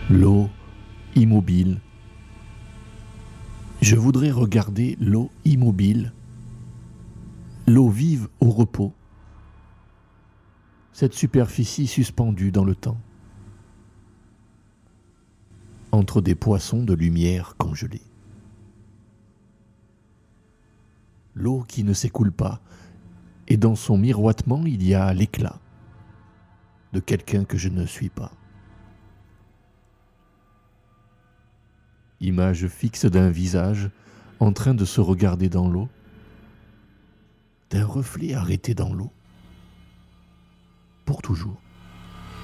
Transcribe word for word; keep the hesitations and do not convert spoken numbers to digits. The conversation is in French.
l'eau immobile. Je voudrais regarder l'eau immobile, l'eau vive au repos, cette superficie suspendue dans le temps, entre des poissons de lumière congelés. L'eau qui ne s'écoule pas, et dans son miroitement il y a l'éclat de quelqu'un que je ne suis pas. Image fixe d'un visage en train de se regarder dans l'eau, d'un reflet arrêté dans l'eau, pour toujours.